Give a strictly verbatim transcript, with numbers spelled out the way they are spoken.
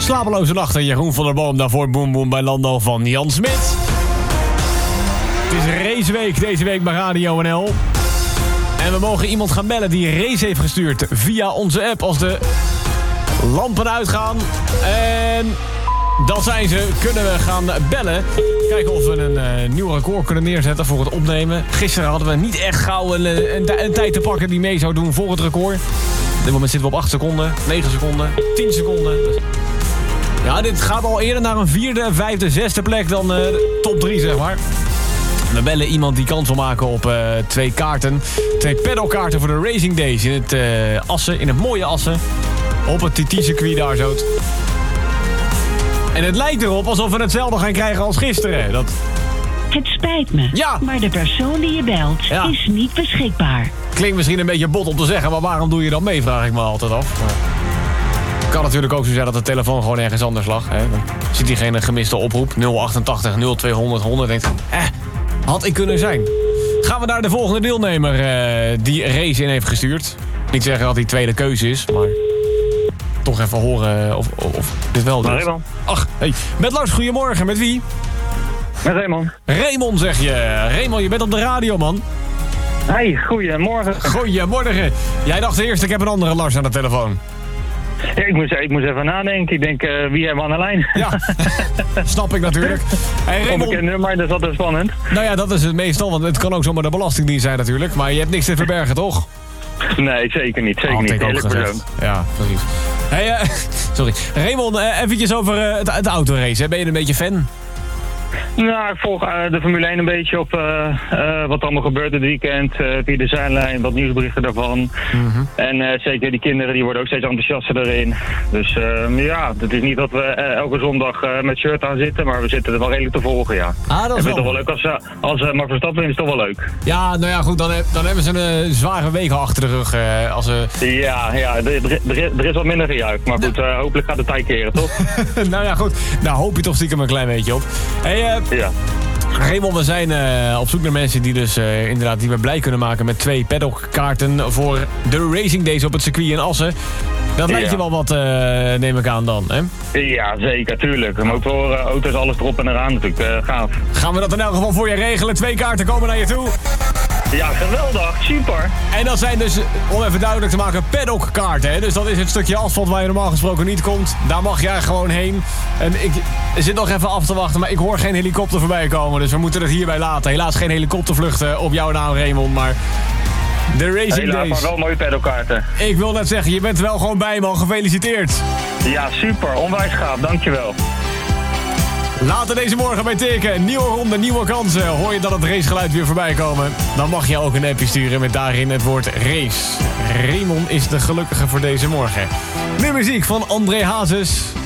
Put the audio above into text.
Slapeloze nachten, Jeroen van der Boom. Daarvoor Boom Boom bij Lando van Jan Smit. Het is raceweek deze week bij Radio N L. En we mogen iemand gaan bellen die een race heeft gestuurd via onze app als de lampen uitgaan. En dat zijn ze. Kunnen we gaan bellen. Kijken of we een uh, nieuw record kunnen neerzetten voor het opnemen. Gisteren hadden we niet echt gauw een, een, een tijd te pakken die mee zou doen voor het record. Op dit moment zitten we op acht seconden, negen seconden, tien seconden. Ja, dit gaat al eerder naar een vierde, vijfde, zesde plek dan uh, de top drie, zeg maar. We bellen iemand die kans wil maken op uh, twee kaarten. Twee pedalkaarten voor de Racing Days in het uh, Assen, in het mooie Assen. Op het T T-circuit daar zo. En het lijkt erop alsof we hetzelfde gaan krijgen als gisteren. Dat... Het spijt me, ja. maar de persoon die je belt ja. is niet beschikbaar. Klinkt misschien een beetje bot om te zeggen, maar waarom doe je dat mee, vraag ik me altijd af. Het kan natuurlijk ook zo zijn dat de telefoon gewoon ergens anders lag. Hè. Dan ziet hij geen gemiste oproep. nul achtentachtig nul tweehonderd honderd. Denkt, eh, had ik kunnen zijn. Gaan we naar de volgende deelnemer uh, die race in heeft gestuurd. Niet zeggen dat hij tweede keuze is, maar toch even horen of, of, of dit wel doet. Raymond. Ach, hey. Met Lars, goedemorgen. Met wie? Met Raymond. Raymond zeg je. Raymond, je bent op de radio, man. Hey, goedemorgen. Goedemorgen. Jij dacht eerst, ik heb een andere Lars aan de telefoon. Ja, ik moest, ik moest even nadenken. Ik denk, uh, wie hebben we aan de lijn? Ja, snap ik natuurlijk. Hey, Raymond... Onbekend nummer, dat is altijd spannend. Nou ja, dat is het meestal, want het kan ook zomaar de Belastingdienst zijn natuurlijk. Maar je hebt niks te verbergen, toch? Nee, zeker niet. Zeker Had niet. ik ook Eerlijk gezegd. persoon. Ja, precies. Hey, uh, sorry. Raymond, uh, eventjes over uh, het, het autorace. Hè? Ben je een beetje fan? Nou, ik volg uh, de Formule één een beetje op uh, uh, wat allemaal gebeurt dit weekend. Uh, via de zijlijn, wat nieuwsberichten daarvan. Mm-hmm. En uh, zeker die kinderen die worden ook steeds enthousiaster erin. Dus uh, ja, het is niet dat we uh, elke zondag uh, met shirt aan zitten, maar we zitten er wel redelijk te volgen, ja. Ah, dat is wel. Toch wel leuk als, uh, als uh, Max Verstappen is het toch wel leuk. Ja, nou ja, goed, dan, he- dan hebben ze een uh, zware week achter de rug. Uh, als, uh... Ja, ja er, er, er is wat minder gejuicht, maar goed, uh, hopelijk gaat het tijd keren, toch? Nou ja, goed. Nou hoop je toch stiekem een klein beetje op. Hey, uh, ja. Raymond, we zijn uh, op zoek naar mensen die dus uh, inderdaad die we blij kunnen maken met twee paddockkaarten voor de Racing Days op het circuit in Assen. Dat lijkt je ja. wel wat, uh, neem ik aan dan, hè? Ja, zeker, tuurlijk. Motoren, auto's, alles erop en eraan natuurlijk. Uh, gaaf. Gaan we dat in elk geval voor je regelen? Twee kaarten komen naar je toe. Ja, geweldig. Super. En dat zijn dus, om even duidelijk te maken, paddockkaarten. Hè? Dus dat is het stukje asfalt waar je normaal gesproken niet komt. Daar mag jij gewoon heen. En ik zit nog even af te wachten, maar ik hoor geen helikopter voorbij komen. Dus we moeten het hierbij laten. Helaas geen helikoptervluchten op jouw naam, Raymond, maar... De Racing Helaas, Days. maar wel mooie paddockkaarten. Ik wil net zeggen, je bent er wel gewoon bij, man. Gefeliciteerd. Ja, super. Onwijs gaaf. Dankjewel. Later deze morgen bij Teken. Nieuwe ronde, nieuwe kansen. Hoor je dat het racegeluid weer voorbij komen? Dan mag je ook een appje sturen met daarin het woord race. Raymond is de gelukkige voor deze morgen. Nu muziek van André Hazes.